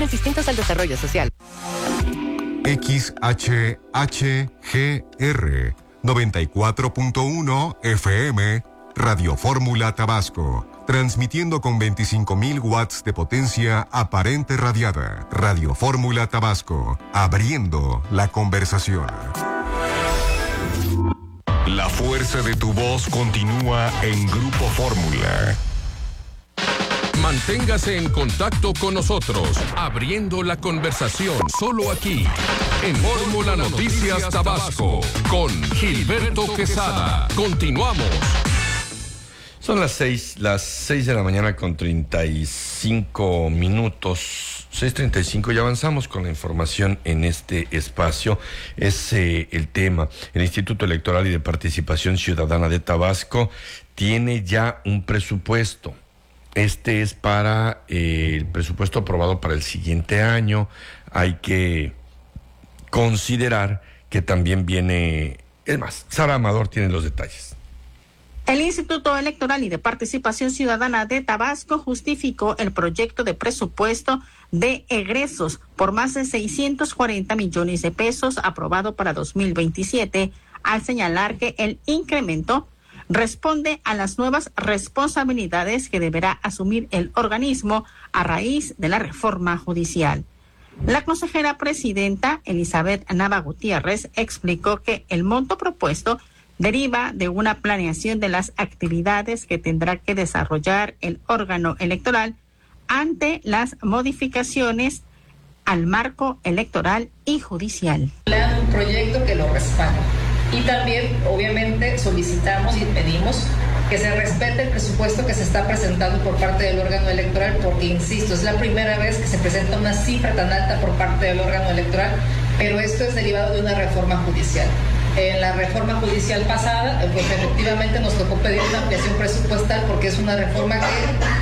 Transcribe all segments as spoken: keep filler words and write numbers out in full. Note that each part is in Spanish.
distintos al desarrollo social. X H H G R noventa y cuatro punto uno F M, Radio Fórmula Tabasco, transmitiendo con veinticinco mil watts de potencia aparente radiada. Radio Fórmula Tabasco, abriendo la conversación. La fuerza de tu voz continúa en Grupo Fórmula. Manténgase en contacto con nosotros, abriendo la conversación, solo aquí, en Fórmula Noticias Tabasco, con Gilberto Quesada. Continuamos. Son las seis, las seis de la mañana con treinta y cinco minutos, seis treinta y cinco, y avanzamos con la información en este espacio. Es eh, el tema. El Instituto Electoral y de Participación Ciudadana de Tabasco tiene ya un presupuesto. Este es para eh, el presupuesto aprobado para el siguiente año. Hay que considerar que también viene... Es más, Sara Amador tiene los detalles. El Instituto Electoral y de Participación Ciudadana de Tabasco justificó el proyecto de presupuesto de egresos por más de seiscientos cuarenta millones de pesos aprobado para dos mil veintisiete, al señalar que el incremento responde a las nuevas responsabilidades que deberá asumir el organismo a raíz de la reforma judicial. La consejera presidenta Elizabeth Nava Gutiérrez explicó que el monto propuesto deriva de una planeación de las actividades que tendrá que desarrollar el órgano electoral ante las modificaciones al marco electoral y judicial. Un proyecto que lo respalde. Y también, obviamente, solicitamos y pedimos que se respete el presupuesto que se está presentando por parte del órgano electoral, porque, insisto, es la primera vez que se presenta una cifra tan alta por parte del órgano electoral, pero esto es derivado de una reforma judicial. En la reforma judicial pasada, pues efectivamente nos tocó pedir una ampliación presupuestal porque es una reforma que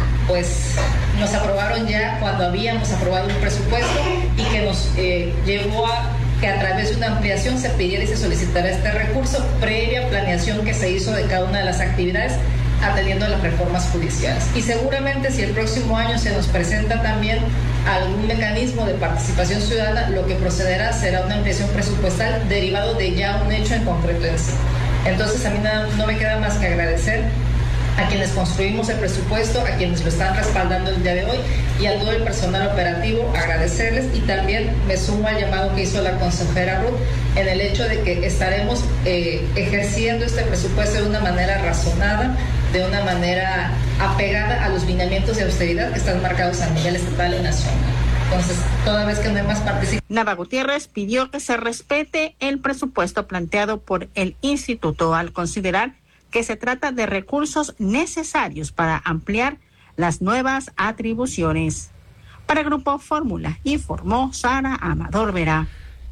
pues nos aprobaron ya cuando habíamos aprobado un presupuesto y que nos eh, llevó a que a través de una ampliación se pidiera y se solicitara este recurso previa planeación que se hizo de cada una de las actividades atendiendo a las reformas judiciales. Y seguramente si el próximo año se nos presenta también algún mecanismo de participación ciudadana, lo que procederá será una ampliación presupuestal derivado de ya un hecho en concreto en sí. Entonces a mí nada, no me queda más que agradecer a quienes construimos el presupuesto, a quienes lo están respaldando el día de hoy y a todo el personal operativo, agradecerles, y también me sumo al llamado que hizo la consejera Ruth en el hecho de que estaremos eh, ejerciendo este presupuesto de una manera razonada, de una manera apegada a los lineamientos de austeridad que están marcados a nivel estatal y nacional. Entonces, toda vez que no hay más participación. Nava Gutiérrez pidió que se respete el presupuesto planteado por el instituto al considerar que se trata de recursos necesarios para ampliar las nuevas atribuciones. Para Grupo Fórmula, informó Sara Amador Vera.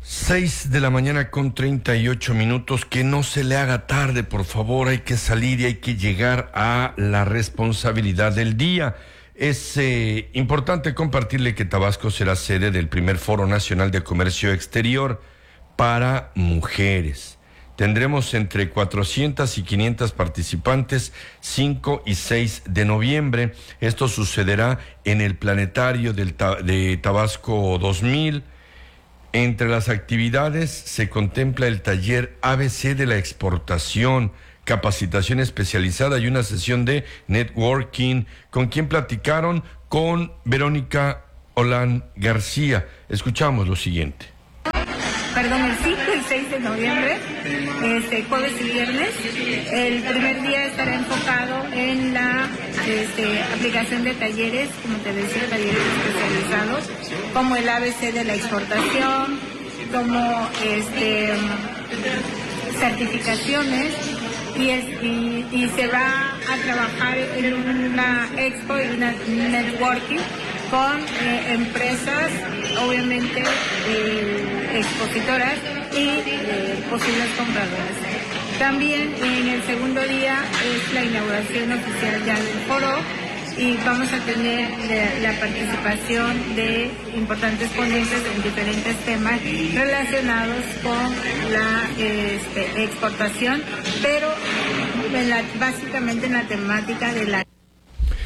Seis de la mañana con treinta y ocho minutos. Que no se le haga tarde, por favor. Hay que salir y hay que llegar a la responsabilidad del día. Es eh, importante compartirle que Tabasco será sede del primer Foro Nacional de Comercio Exterior para mujeres. Tendremos entre cuatrocientas y quinientas participantes, cinco y seis de noviembre. Esto sucederá en el Planetario del Ta- de Tabasco dos mil. Entre las actividades se contempla el taller A B C de la exportación, capacitación especializada y una sesión de networking. ¿Con quién platicaron? Con Verónica Olán García. Escuchamos lo siguiente. Perdón, el cinco y seis de noviembre, este, jueves y viernes. El primer día estará enfocado en la este, aplicación de talleres, como te decía, talleres especializados, como el A B C de la exportación, como este, certificaciones, y, es, y, y se va a trabajar en una expo y una networking con eh, empresas, obviamente eh, expositoras y eh, posibles compradores. También en el segundo día es la inauguración oficial ya del foro y vamos a tener la, la participación de importantes ponentes en diferentes temas relacionados con la este, exportación, pero en la, básicamente en la temática de la...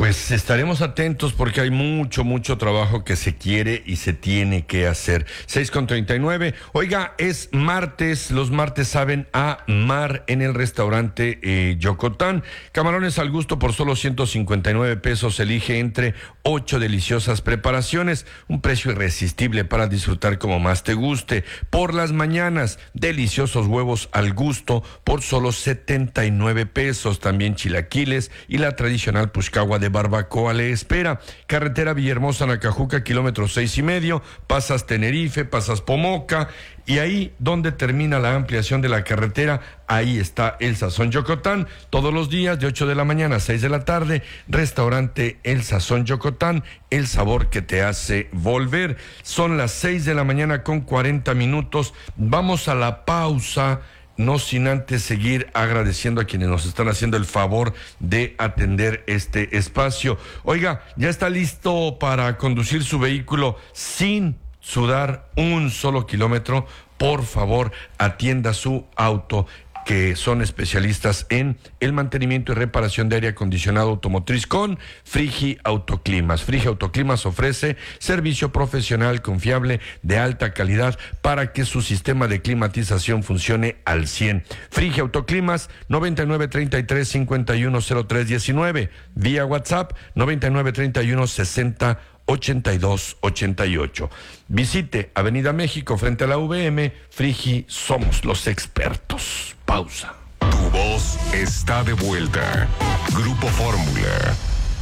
Pues estaremos atentos porque hay mucho, mucho trabajo que se quiere y se tiene que hacer. seis con treinta y nueve. Oiga, es martes. Los martes saben a mar en el restaurante eh, Yocotán. Camarones al gusto por solo ciento cincuenta y nueve pesos. Elige entre ocho deliciosas preparaciones. Un precio irresistible para disfrutar como más te guste. Por las mañanas, deliciosos huevos al gusto por solo setenta y nueve pesos. También chilaquiles y la tradicional puchcagua de barbacoa le espera. Carretera Villahermosa, Nacajuca, kilómetro seis y medio, pasas Tenerife, pasas Pomoca, y ahí donde termina la ampliación de la carretera, ahí está el Sazón Yocotán, todos los días de ocho de la mañana a seis de la tarde, restaurante El Sazón Yocotán, el sabor que te hace volver. Son las seis de la mañana con cuarenta minutos, vamos a la pausa. No sin antes seguir agradeciendo a quienes nos están haciendo el favor de atender este espacio. Oiga, ya está listo para conducir su vehículo sin sudar un solo kilómetro. Por favor, atienda su auto, que son especialistas en el mantenimiento y reparación de aire acondicionado automotriz con Frigi Autoclimas. Frigi Autoclimas ofrece servicio profesional, confiable, de alta calidad para que su sistema de climatización funcione al cien. Frigi Autoclimas, noventa y nueve treinta y tres cincuenta y uno cero tres diecinueve, vía WhatsApp noventa y nueve treinta y uno sesenta ochenta y dos ochenta y ocho. Visite Avenida México frente a la U V M. Frigi, somos los expertos. Pausa. Tu voz está de vuelta. Grupo Fórmula.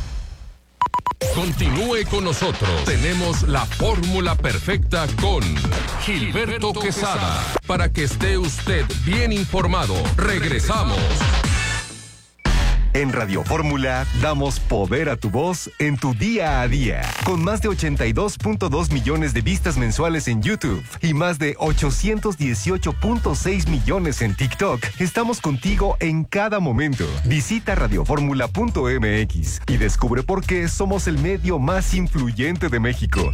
Continúe con nosotros. Tenemos la fórmula perfecta con Gilberto Quesada. Para que esté usted bien informado. Regresamos. En Radio Fórmula damos poder a tu voz en tu día a día. Con más de ochenta y dos punto dos millones de vistas mensuales en YouTube y más de ochocientos dieciocho punto seis millones en TikTok, estamos contigo en cada momento. Visita radioformula punto m x y descubre por qué somos el medio más influyente de México.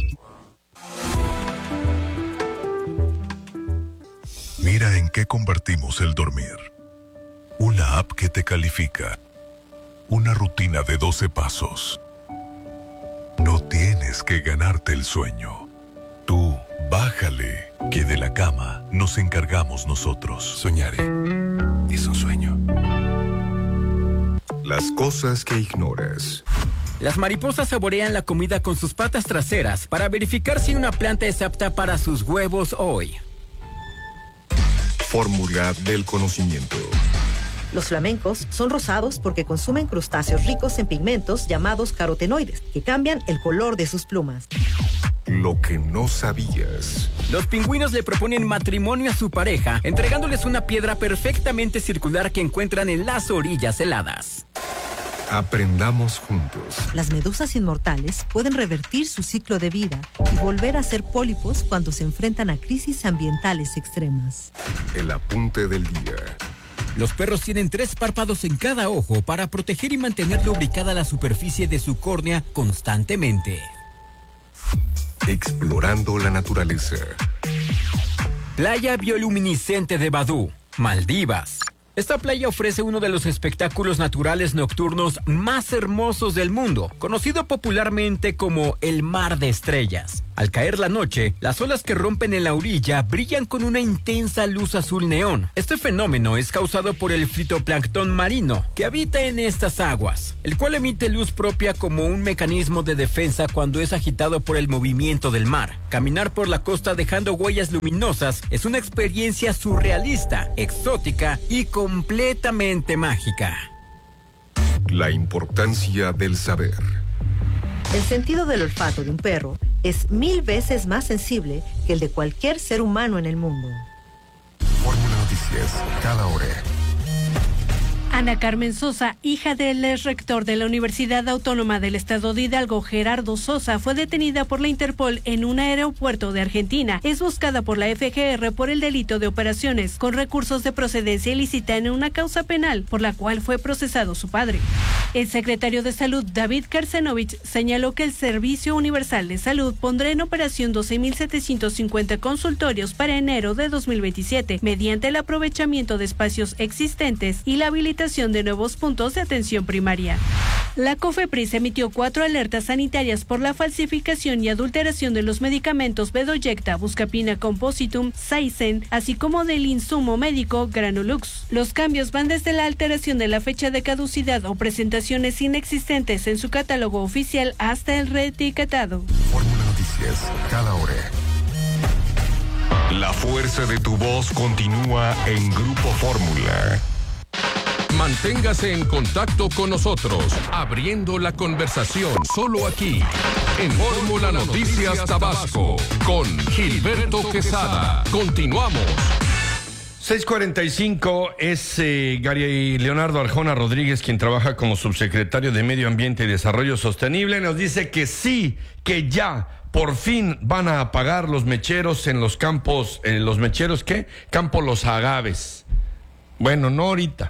Mira en qué convertimos el dormir. Una app que te califica. Una rutina de doce pasos. No tienes que ganarte el sueño. Tú, bájale, que de la cama nos encargamos nosotros. Soñaré. Es un sueño. Las cosas que ignoras. Las mariposas saborean la comida con sus patas traseras para verificar si una planta es apta para sus huevos hoy. Fórmula del conocimiento. Los flamencos son rosados porque consumen crustáceos ricos en pigmentos llamados carotenoides, que cambian el color de sus plumas. Lo que no sabías. Los pingüinos le proponen matrimonio a su pareja, entregándoles una piedra perfectamente circular que encuentran en las orillas heladas. Aprendamos juntos. Las medusas inmortales pueden revertir su ciclo de vida y volver a ser pólipos cuando se enfrentan a crisis ambientales extremas. El apunte del día. Los perros tienen tres párpados en cada ojo para proteger y mantener lubricada la superficie de su córnea constantemente. Explorando la naturaleza. Playa bioluminiscente de Badú, Maldivas. Esta playa ofrece uno de los espectáculos naturales nocturnos más hermosos del mundo, conocido popularmente como el Mar de Estrellas. Al caer la noche, las olas que rompen en la orilla brillan con una intensa luz azul neón. Este fenómeno es causado por el fitoplancton marino que habita en estas aguas, el cual emite luz propia como un mecanismo de defensa cuando es agitado por el movimiento del mar. Caminar por la costa dejando huellas luminosas es una experiencia surrealista, exótica y completamente mágica. La importancia del saber. El sentido del olfato de un perro es mil veces más sensible que el de cualquier ser humano en el mundo. Fórmula Noticias, cada hora. Ana Carmen Sosa, hija del ex rector de la Universidad Autónoma del Estado de Hidalgo, Gerardo Sosa, fue detenida por la Interpol en un aeropuerto de Argentina. Es buscada por la F G R por el delito de operaciones con recursos de procedencia ilícita en una causa penal por la cual fue procesado su padre. El secretario de Salud, David Kersenovich, señaló que el Servicio Universal de Salud pondrá en operación doce mil setecientos cincuenta consultorios para enero de dos mil veintisiete, mediante el aprovechamiento de espacios existentes y la habilitación de nuevos puntos de atención primaria. La COFEPRIS emitió cuatro alertas sanitarias por la falsificación y adulteración de los medicamentos Bedoyecta, Buscapina Compositum, Saicen, así como del insumo médico Granulux. Los cambios van desde la alteración de la fecha de caducidad o presentaciones inexistentes en su catálogo oficial hasta el reetiquetado. Fórmula Noticias, cada hora. La fuerza de tu voz continúa en Grupo Fórmula. Manténgase en contacto con nosotros, abriendo la conversación solo aquí, en Fórmula Noticias Tabasco, con Gilberto Quesada. Continuamos. seis cuarenta y cinco es eh, Gary Leonardo Arjona Rodríguez, quien trabaja como subsecretario de Medio Ambiente y Desarrollo Sostenible. Nos dice que sí, que ya, por fin van a apagar los mecheros en los campos, eh, ¿los mecheros qué? Campo Los Agaves. Bueno, no ahorita.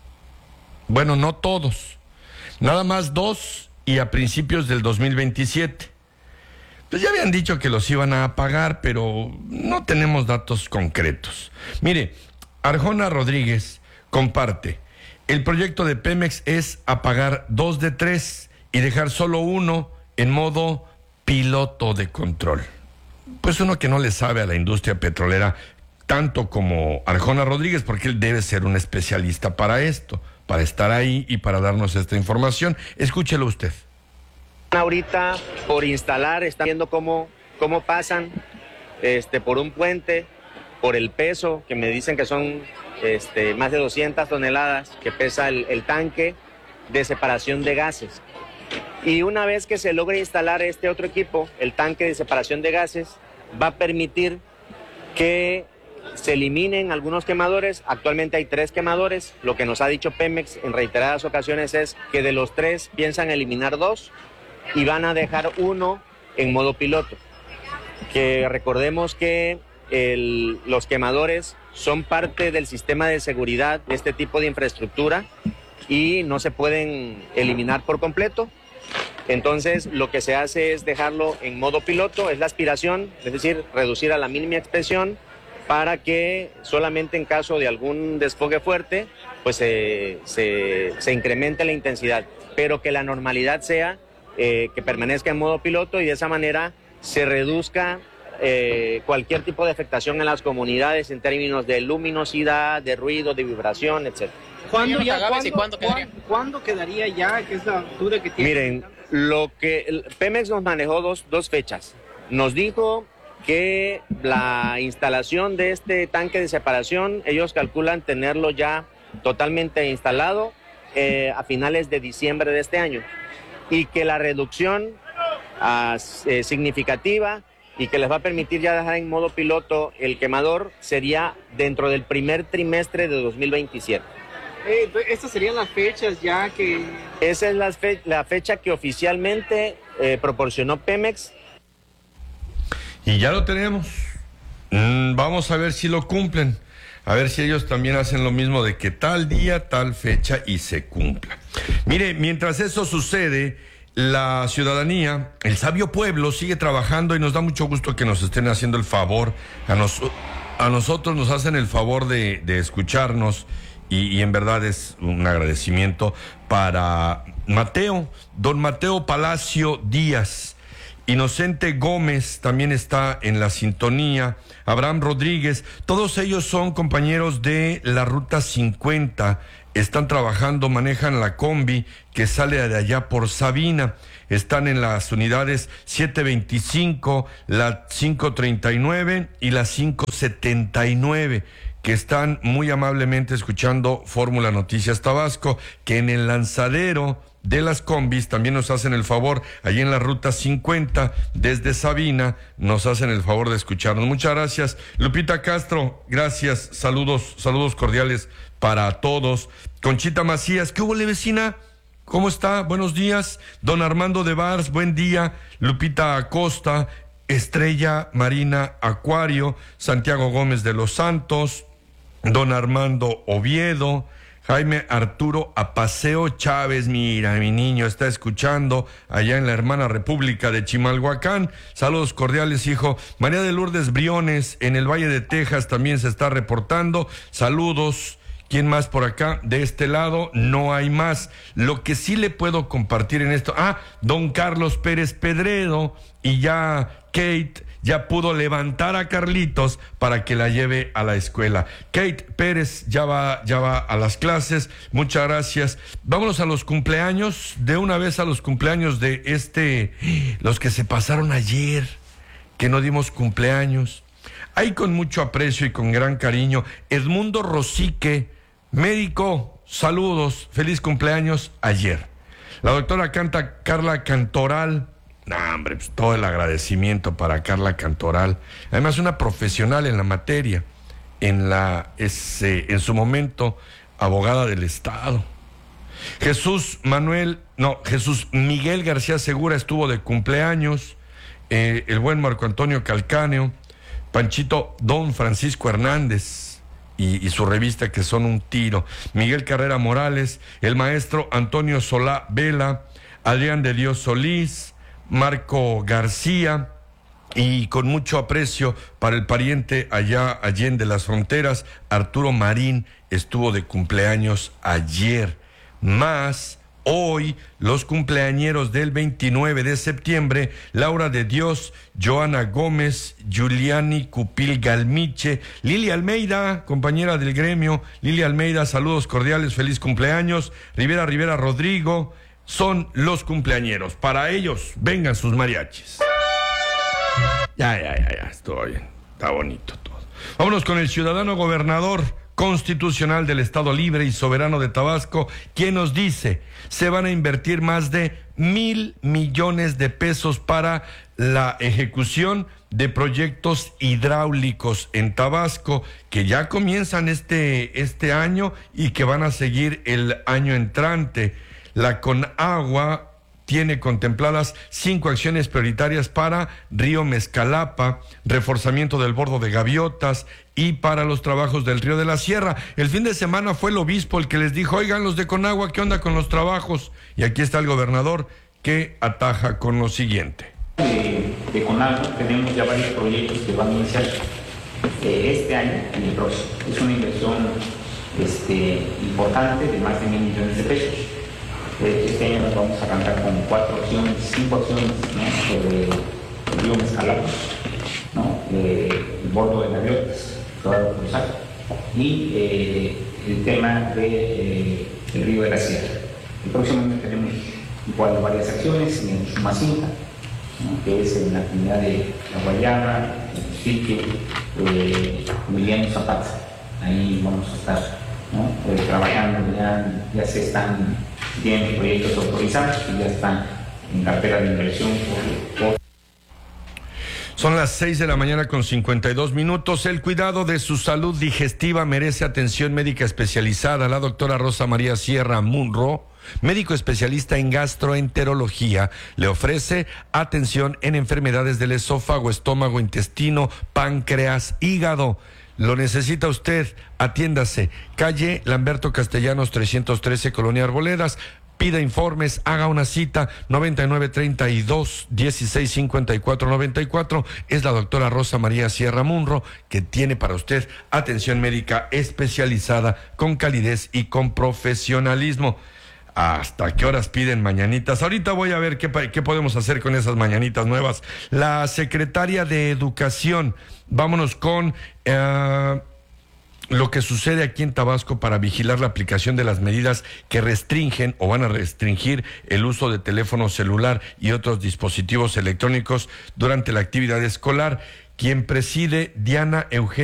Bueno, no todos. Nada más dos y a principios del dos mil veintisiete. Pues ya habían dicho que los iban a apagar, pero no tenemos datos concretos. Mire, Arjona Rodríguez comparte. El proyecto de Pemex es apagar dos de tres y dejar solo uno en modo piloto de control. Pues uno que no le sabe a la industria petrolera tanto como Arjona Rodríguez, porque él debe ser un especialista para esto, para estar ahí y para darnos esta información. Escúchelo usted. Ahorita por instalar, están viendo cómo, cómo pasan este, por un puente, por el peso, que me dicen que son este, más de doscientas toneladas, que pesa el, el tanque de separación de gases. Y una vez que se logre instalar este otro equipo, el tanque de separación de gases, va a permitir que se eliminen algunos quemadores. Actualmente hay tres quemadores. Lo que nos ha dicho Pemex en reiteradas ocasiones es que de los tres piensan eliminar dos y van a dejar uno en modo piloto. Que recordemos que el, los quemadores son parte del sistema de seguridad de este tipo de infraestructura y no se pueden eliminar por completo. Entonces lo que se hace es dejarlo en modo piloto, es la aspiración, es decir, reducir a la mínima expresión, para que solamente en caso de algún desfogue fuerte, pues eh, se, se incremente la intensidad, pero que la normalidad sea eh, que permanezca en modo piloto y de esa manera se reduzca eh, cualquier tipo de afectación en las comunidades en términos de luminosidad, de ruido, de vibración, etcétera. ¿Cuándo, ya, ¿cuándo, ¿cuándo, quedaría? ¿Cuándo quedaría ya? ¿Qué es la duda que tiene? Miren, lo que el Pemex nos manejó dos, dos fechas. Nos dijo que la instalación de este tanque de separación, ellos calculan tenerlo ya totalmente instalado eh, a finales de diciembre de este año, y que la reducción uh, eh, significativa y que les va a permitir ya dejar en modo piloto el quemador sería dentro del primer trimestre de dos mil veintisiete. Eh, ¿Estas serían las fechas ya que...? Esa es la, fe la fecha que oficialmente eh, proporcionó Pemex. Y ya lo tenemos. Mm, vamos a ver si lo cumplen. A ver si ellos también hacen lo mismo de que tal día, tal fecha y se cumpla. Mire, mientras eso sucede, la ciudadanía, el sabio pueblo, sigue trabajando y nos da mucho gusto que nos estén haciendo el favor. A, nos, a nosotros nos hacen el favor de, de escucharnos y, y en verdad es un agradecimiento para Mateo, don Mateo Palacio Díaz. Inocente Gómez también está en la sintonía, Abraham Rodríguez, todos ellos son compañeros de la Ruta cincuenta, están trabajando, manejan la combi que sale de allá por Sabina, están en las unidades siete veinticinco, la cinco treinta y nueve y la cinco setenta y nueve, que están muy amablemente escuchando Fórmula Noticias Tabasco, que en el lanzadero de las combis también nos hacen el favor, allí en la Ruta cincuenta, desde Sabina, nos hacen el favor de escucharnos. Muchas gracias. Lupita Castro, gracias, saludos, saludos cordiales para todos. Conchita Macías, ¿qué hubo, vecina? ¿Cómo está? Buenos días. Don Armando de Vars, buen día. Lupita Acosta, Estrella Marina Acuario, Santiago Gómez de los Santos, don Armando Oviedo, Jaime Arturo Apaseo Chávez, mira, mi niño está escuchando allá en la hermana República de Chimalhuacán. Saludos cordiales, hijo. María de Lourdes Briones, en el Valle de Texas, también se está reportando. Saludos. ¿Quién más por acá? De este lado no hay más. Lo que sí le puedo compartir en esto, ah, don Carlos Pérez Pedredo, y ya Kate ya pudo levantar a Carlitos para que la lleve a la escuela. Kate Pérez ya va, ya va a las clases. Muchas gracias. Vámonos a los cumpleaños, de una vez a los cumpleaños de este, los que se pasaron ayer, que no dimos cumpleaños. Ahí con mucho aprecio y con gran cariño, Edmundo Rosique, médico, saludos, feliz cumpleaños ayer. La doctora Canta, Carla Cantoral, no, hombre, pues todo el agradecimiento para Carla Cantoral. Además, una profesional en la materia, en la ese, en su momento, abogada del Estado. Jesús Manuel, no, Jesús Miguel García Segura estuvo de cumpleaños, eh, el buen Marco Antonio Calcáneo, Panchito Don Francisco Hernández y, y su revista que son un tiro, Miguel Carrera Morales, el maestro Antonio Solá Vela, Adrián de Dios Solís, Marco García, y con mucho aprecio para el pariente allá allende las fronteras, Arturo Marín estuvo de cumpleaños ayer. Más hoy los cumpleañeros del veintinueve de septiembre, Laura de Dios, Joana Gómez, Giuliani Cupil Galmiche, Lili Almeida, compañera del gremio. Lili Almeida, saludos cordiales, feliz cumpleaños. Rivera Rivera Rodrigo, son los cumpleañeros. Para ellos, vengan sus mariachis. Ya, ya, ya, ya, estoy bien. Está bonito todo. Vámonos con el ciudadano gobernador constitucional del Estado Libre y Soberano de Tabasco, quien nos dice, se van a invertir más de mil millones de pesos para la ejecución de proyectos hidráulicos en Tabasco, que ya comienzan este, este año y que van a seguir el año entrante. La Conagua tiene contempladas cinco acciones prioritarias para Río Mezcalapa, reforzamiento del bordo de Gaviotas y para los trabajos del Río de la Sierra. El fin de semana fue el obispo el que les dijo, oigan, los de Conagua, ¿qué onda con los trabajos? Y aquí está el gobernador que ataja con lo siguiente. De, de Conagua tenemos ya varios proyectos que van a iniciar eh, este año y el próximo. Es una inversión este, importante de más de mil millones de pesos. Este año nos vamos a arrancar con cuatro opciones, cinco opciones, ¿no? Sobre el río Mezcalapa, ¿no? Eh, el bordo de Gaviotas, todo cruzar, y eh, el tema del de, eh, río de la Sierra. El próximo año tenemos igual varias acciones en Sumacinta, ¿no? Que es en la comunidad de La Guayana, el Chique, eh, Emiliano Zapata. Ahí vamos a estar, ¿no? Eh, trabajando, ya, ya se están, tienen proyectos autorizados y ya están en cartera de inversión. Por, por... Son las seis de la mañana con cincuenta y dos minutos. El cuidado de su salud digestiva merece atención médica especializada. La doctora Rosa María Sierra Munro, médico especialista en gastroenterología, le ofrece atención en enfermedades del esófago, estómago, intestino, páncreas, hígado. Lo necesita usted, atiéndase. Calle Lamberto Castellanos trescientos trece, Colonia Arboledas. Pida informes, haga una cita, noventa y nueve treinta y dos dieciséis cincuenta y cuatro noventa y cuatro. Es la doctora Rosa María Sierra Munro, que tiene para usted atención médica especializada con calidez y con profesionalismo. ¿Hasta qué horas piden mañanitas? Ahorita voy a ver qué, qué podemos hacer con esas mañanitas nuevas. La secretaria de Educación, vámonos con uh, lo que sucede aquí en Tabasco para vigilar la aplicación de las medidas que restringen o van a restringir el uso de teléfono celular y otros dispositivos electrónicos durante la actividad escolar. Quien preside, Diana Eugenia